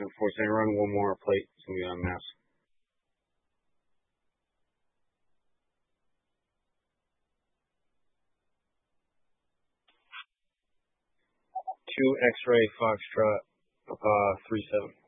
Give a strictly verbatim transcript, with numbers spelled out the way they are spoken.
Unfortunately, run one more plate. It's going to be on mass. Two X-ray Foxtrot, uh, three seven.